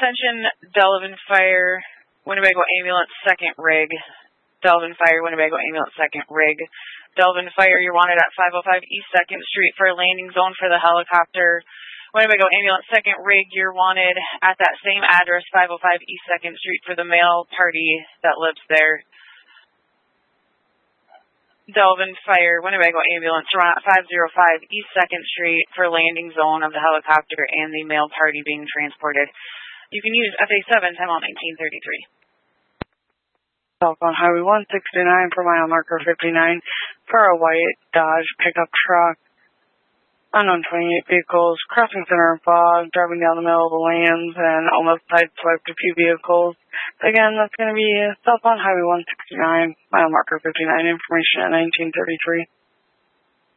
Attention, Delavan Fire, Winnebago Ambulance, second rig. Delavan Fire, Winnebago Ambulance, second rig. Delavan Fire, you're wanted at 505 East 2nd Street for a landing zone for the helicopter. Winnebago Ambulance, second rig, you're wanted at that same address, 505 East 2nd Street for the male party that lives there. Delavan Fire, Winnebago Ambulance, you're on at 505 East 2nd Street for landing zone of the helicopter and the male party being transported. You can use FA7, time out 1933. On Highway 169 for mile marker 59 for a white Dodge pickup truck. Unknown 28 vehicles crossing center and fog, driving down the middle of the lanes and almost sideswiped a few vehicles. Again, that's going to be southbound Highway 169, mile marker 59, information at 1933.